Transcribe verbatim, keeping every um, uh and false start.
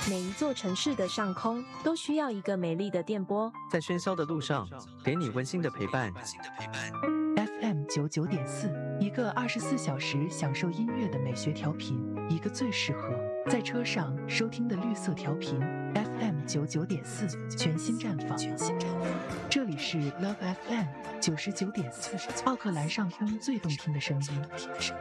每一座城市的上空都需要一个美丽的电波， 在喧嚣的路上，给你温馨的陪伴。 F M 九九点四，一个二十四小时享受音乐的美学调频，一个最适合在车上收听的绿色调频。F M 九九点四，全新绽放。这里是 Love F M 九十九点四，奥克兰上空最动听的声音。